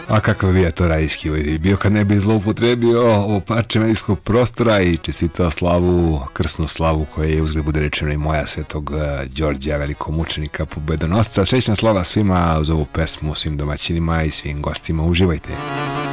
A kakav bi ja to radijski voditelj bio kad ne bi zloupotrebio ovo parče medijskog prostora i čestitao slavu, krsnu slavu koja je uzgled bude rečeno i moja svetog Đorđa, velikomučenika pobedonosca. Srećna slava svima uz ovu pesmu, svim domaćinima i svim gostima. Uživajte.